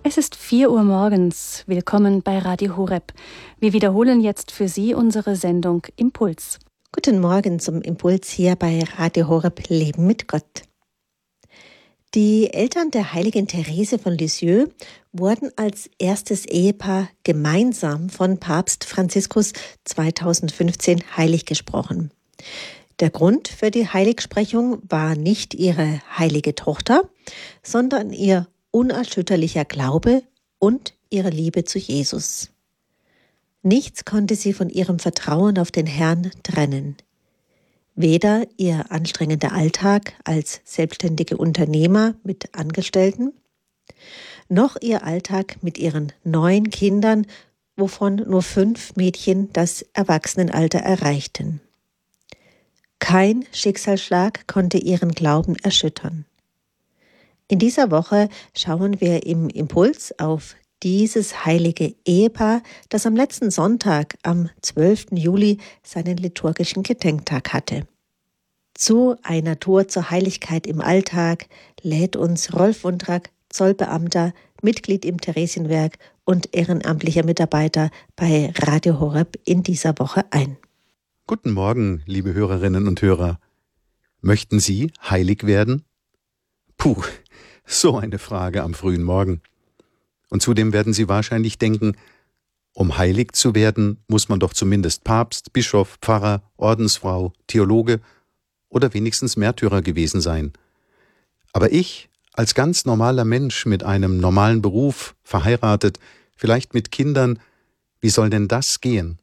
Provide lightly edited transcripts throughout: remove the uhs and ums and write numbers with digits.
Es ist 4 Uhr morgens. Willkommen bei Radio Horeb. Wir wiederholen jetzt für Sie unsere Sendung Impuls. Guten Morgen zum Impuls hier bei Radio Horeb Leben mit Gott. Die Eltern der heiligen Therese von Lisieux wurden als erstes Ehepaar gemeinsam von Papst Franziskus 2015 heilig gesprochen. Der Grund für die Heiligsprechung war nicht ihre heilige Tochter, sondern ihr unerschütterlicher Glaube und ihre Liebe zu Jesus. Nichts konnte sie von ihrem Vertrauen auf den Herrn trennen. Weder ihr anstrengender Alltag als selbstständige Unternehmer mit Angestellten, noch ihr Alltag mit ihren 9 Kindern, wovon nur 5 Mädchen das Erwachsenenalter erreichten. Kein Schicksalsschlag konnte ihren Glauben erschüttern. In dieser Woche schauen wir im Impuls auf dieses heilige Ehepaar, das am letzten Sonntag, am 12. Juli, seinen liturgischen Gedenktag hatte. Zu einer Tour zur Heiligkeit im Alltag lädt uns Rolf Wundrak, Zollbeamter, Mitglied im Theresienwerk und ehrenamtlicher Mitarbeiter bei Radio Horeb in dieser Woche ein. Guten Morgen, liebe Hörerinnen und Hörer. Möchten Sie heilig werden? Puh, so eine Frage am frühen Morgen. Und zudem werden Sie wahrscheinlich denken, um heilig zu werden, muss man doch zumindest Papst, Bischof, Pfarrer, Ordensfrau, Theologe oder wenigstens Märtyrer gewesen sein. Aber ich, als ganz normaler Mensch mit einem normalen Beruf, verheiratet, vielleicht mit Kindern, wie soll denn das gehen?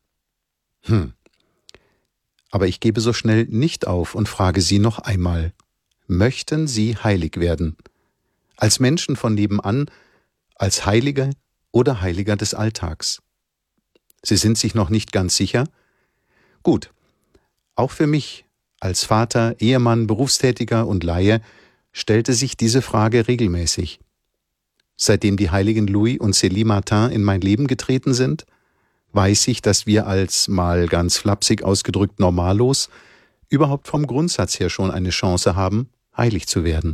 Aber ich gebe so schnell nicht auf und frage Sie noch einmal, möchten Sie heilig werden? Als Menschen von nebenan, als Heilige oder Heiliger des Alltags? Sie sind sich noch nicht ganz sicher? Gut, auch für mich, als Vater, Ehemann, Berufstätiger und Laie, stellte sich diese Frage regelmäßig. Seitdem die heiligen Louis und Célie Martin in mein Leben getreten sind, weiß ich, dass wir als, mal ganz flapsig ausgedrückt, normallos, überhaupt vom Grundsatz her schon eine Chance haben, heilig zu werden.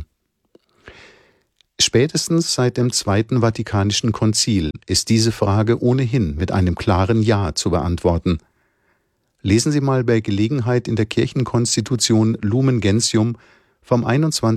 Spätestens seit dem Zweiten Vatikanischen Konzil ist diese Frage ohnehin mit einem klaren Ja zu beantworten. Lesen Sie mal bei Gelegenheit in der Kirchenkonstitution Lumen Gentium vom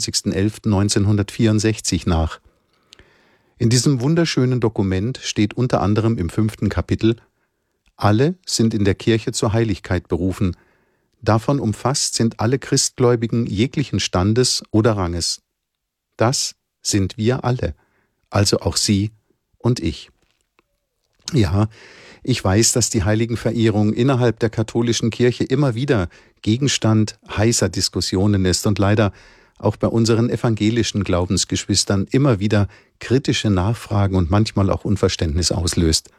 21.11.1964 nach. In diesem wunderschönen Dokument steht unter anderem im 5. Kapitel: Alle sind in der Kirche zur Heiligkeit berufen. Davon umfasst sind alle Christgläubigen jeglichen Standes oder Ranges. Das sind wir alle, also auch Sie und ich. Ja, ich weiß, dass die Heiligenverehrung innerhalb der katholischen Kirche immer wieder Gegenstand heißer Diskussionen ist und leider auch bei unseren evangelischen Glaubensgeschwistern immer wieder kritische Nachfragen und manchmal auch Unverständnis auslöst.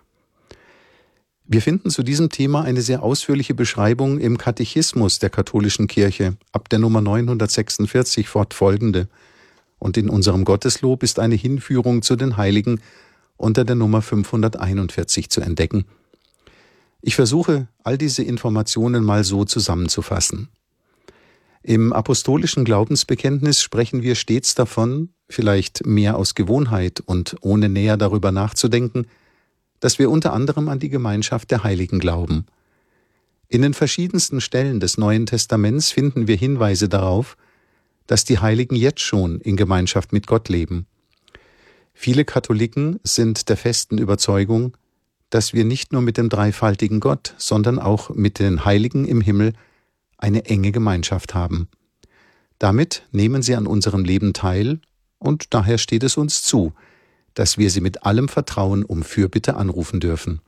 Wir finden zu diesem Thema eine sehr ausführliche Beschreibung im Katechismus der katholischen Kirche, ab der Nummer 946 fortfolgende. Und in unserem Gotteslob ist eine Hinführung zu den Heiligen unter der Nummer 541 zu entdecken. Ich versuche, all diese Informationen mal so zusammenzufassen. Im apostolischen Glaubensbekenntnis sprechen wir stets davon, vielleicht mehr aus Gewohnheit und ohne näher darüber nachzudenken, dass wir unter anderem an die Gemeinschaft der Heiligen glauben. In den verschiedensten Stellen des Neuen Testaments finden wir Hinweise darauf, dass die Heiligen jetzt schon in Gemeinschaft mit Gott leben. Viele Katholiken sind der festen Überzeugung, dass wir nicht nur mit dem dreifaltigen Gott, sondern auch mit den Heiligen im Himmel eine enge Gemeinschaft haben. Damit nehmen sie an unserem Leben teil und daher steht es uns zu, dass wir sie mit allem Vertrauen um Fürbitte anrufen dürfen.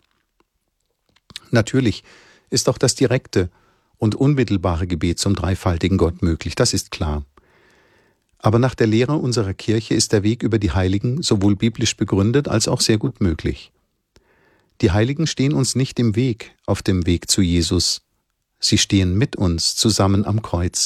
Natürlich ist auch das direkte und unmittelbare Gebet zum dreifaltigen Gott möglich, das ist klar. Aber nach der Lehre unserer Kirche ist der Weg über die Heiligen sowohl biblisch begründet als auch sehr gut möglich. Die Heiligen stehen uns nicht im Weg auf dem Weg zu Jesus. Sie stehen mit uns zusammen am Kreuz.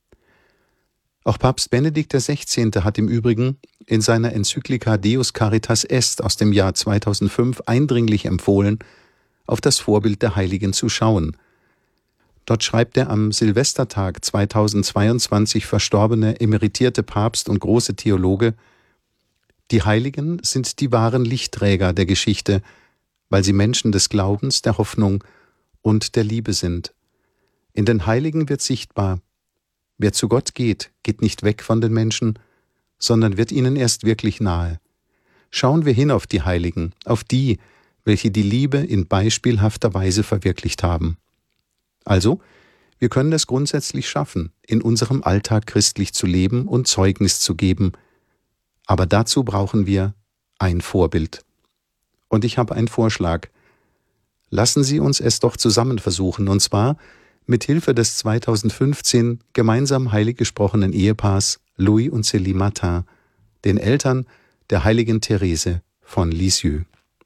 Auch Papst Benedikt XVI. Hat im Übrigen in seiner Enzyklika Deus Caritas Est aus dem Jahr 2005 eindringlich empfohlen, auf das Vorbild der Heiligen zu schauen. Dort schreibt der am Silvestertag 2022 verstorbene emeritierte Papst und große Theologe: Die Heiligen sind die wahren Lichtträger der Geschichte, weil sie Menschen des Glaubens, der Hoffnung und der Liebe sind. In den Heiligen wird sichtbar, wer zu Gott geht, geht nicht weg von den Menschen, sondern wird ihnen erst wirklich nahe. Schauen wir hin auf die Heiligen, auf die, welche die Liebe in beispielhafter Weise verwirklicht haben. Also, wir können es grundsätzlich schaffen, in unserem Alltag christlich zu leben und Zeugnis zu geben. Aber dazu brauchen wir ein Vorbild. Und ich habe einen Vorschlag. Lassen Sie uns es doch zusammen versuchen, und zwar mit Hilfe des 2015 gemeinsam heilig gesprochenen Ehepaars Louis und Célie Martin, den Eltern der heiligen Therese von Lisieux.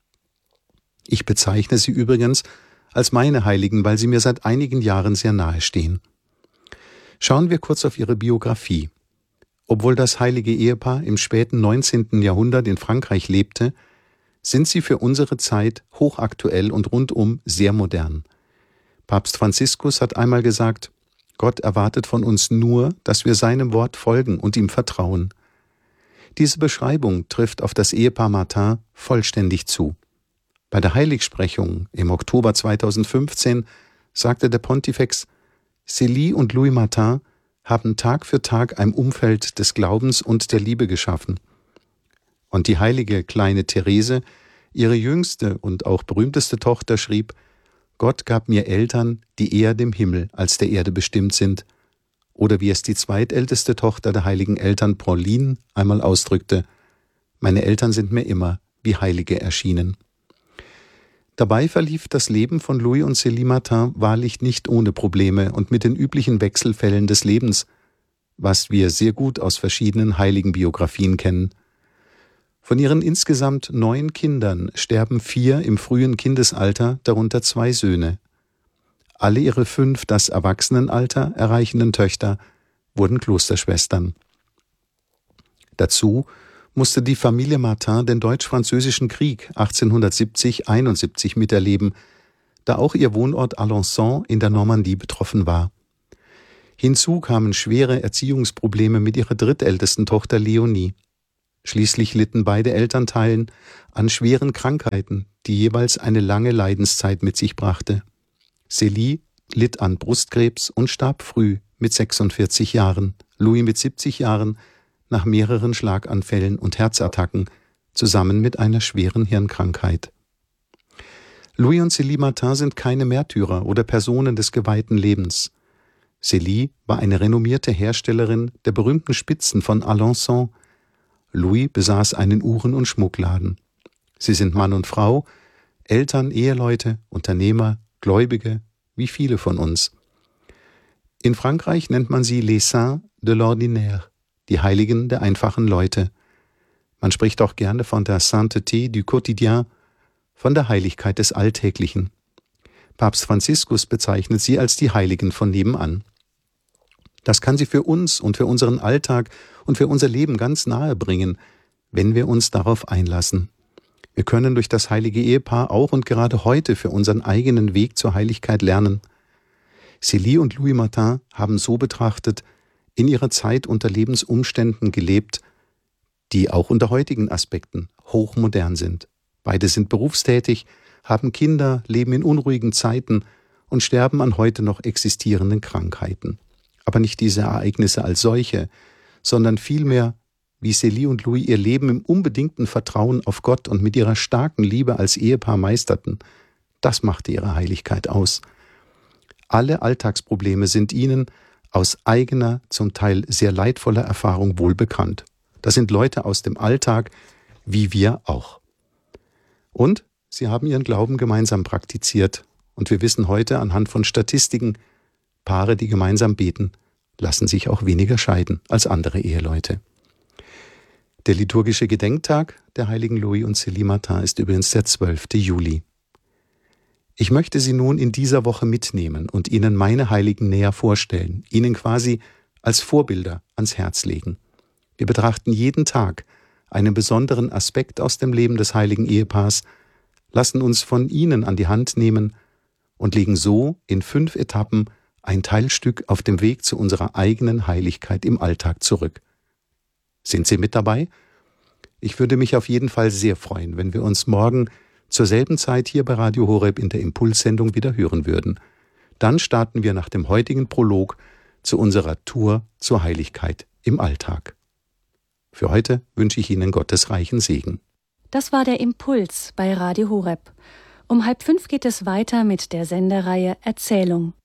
Ich bezeichne sie übrigens als meine Heiligen, weil sie mir seit einigen Jahren sehr nahe stehen. Schauen wir kurz auf ihre Biografie. Obwohl das heilige Ehepaar im späten 19. Jahrhundert in Frankreich lebte, sind sie für unsere Zeit hochaktuell und rundum sehr modern. Papst Franziskus hat einmal gesagt, Gott erwartet von uns nur, dass wir seinem Wort folgen und ihm vertrauen. Diese Beschreibung trifft auf das Ehepaar Martin vollständig zu. Bei der Heiligsprechung im Oktober 2015 sagte der Pontifex, Célie und Louis Martin haben Tag für Tag ein Umfeld des Glaubens und der Liebe geschaffen. Und die heilige kleine Therese, ihre jüngste und auch berühmteste Tochter, schrieb, Gott gab mir Eltern, die eher dem Himmel als der Erde bestimmt sind. Oder wie es die zweitälteste Tochter der heiligen Eltern Pauline einmal ausdrückte, meine Eltern sind mir immer wie Heilige erschienen. Dabei verlief das Leben von Louis und Célie Martin wahrlich nicht ohne Probleme und mit den üblichen Wechselfällen des Lebens, was wir sehr gut aus verschiedenen Heiligenbiografien kennen. Von ihren insgesamt 9 Kindern sterben 4 im frühen Kindesalter, darunter 2 Söhne. Alle ihre 5 das Erwachsenenalter erreichenden Töchter wurden Klosterschwestern. Dazu musste die Familie Martin den Deutsch-Französischen Krieg 1870-71 miterleben, da auch ihr Wohnort Alençon in der Normandie betroffen war. Hinzu kamen schwere Erziehungsprobleme mit ihrer drittältesten Tochter Leonie. Schließlich litten beide Elternteilen an schweren Krankheiten, die jeweils eine lange Leidenszeit mit sich brachte. Célie litt an Brustkrebs und starb früh mit 46 Jahren, Louis mit 70 Jahren, nach mehreren Schlaganfällen und Herzattacken, zusammen mit einer schweren Hirnkrankheit. Louis und Célie Martin sind keine Märtyrer oder Personen des geweihten Lebens. Célie war eine renommierte Herstellerin der berühmten Spitzen von Alençon. Louis besaß einen Uhren- und Schmuckladen. Sie sind Mann und Frau, Eltern, Eheleute, Unternehmer, Gläubige, wie viele von uns. In Frankreich nennt man sie les Saints de l'ordinaire, die Heiligen der einfachen Leute. Man spricht auch gerne von der Sainteté du quotidien, von der Heiligkeit des Alltäglichen. Papst Franziskus bezeichnet sie als die Heiligen von nebenan. Das kann sie für uns und für unseren Alltag und für unser Leben ganz nahe bringen, wenn wir uns darauf einlassen. Wir können durch das heilige Ehepaar auch und gerade heute für unseren eigenen Weg zur Heiligkeit lernen. Célie und Louis Martin haben so betrachtet in ihrer Zeit unter Lebensumständen gelebt, die auch unter heutigen Aspekten hochmodern sind. Beide sind berufstätig, haben Kinder, leben in unruhigen Zeiten und sterben an heute noch existierenden Krankheiten. Aber nicht diese Ereignisse als solche, sondern vielmehr, wie Célie und Louis ihr Leben im unbedingten Vertrauen auf Gott und mit ihrer starken Liebe als Ehepaar meisterten. Das machte ihre Heiligkeit aus. Alle Alltagsprobleme sind ihnen aus eigener, zum Teil sehr leidvoller Erfahrung wohlbekannt. Das sind Leute aus dem Alltag, wie wir auch. Und sie haben ihren Glauben gemeinsam praktiziert. Und wir wissen heute anhand von Statistiken, Paare, die gemeinsam beten, lassen sich auch weniger scheiden als andere Eheleute. Der liturgische Gedenktag der heiligen Louis und Célie Martin ist übrigens der 12. Juli. Ich möchte Sie nun in dieser Woche mitnehmen und Ihnen meine Heiligen näher vorstellen, Ihnen quasi als Vorbilder ans Herz legen. Wir betrachten jeden Tag einen besonderen Aspekt aus dem Leben des heiligen Ehepaars, lassen uns von Ihnen an die Hand nehmen und legen so in 5 Etappen ein Teilstück auf dem Weg zu unserer eigenen Heiligkeit im Alltag zurück. Sind Sie mit dabei? Ich würde mich auf jeden Fall sehr freuen, wenn wir uns morgen zur selben Zeit hier bei Radio Horeb in der Impulssendung wieder hören würden. Dann starten wir nach dem heutigen Prolog zu unserer Tour zur Heiligkeit im Alltag. Für heute wünsche ich Ihnen Gottes reichen Segen. Das war der Impuls bei Radio Horeb. Um 4:30 geht es weiter mit der Sendereihe Erzählung.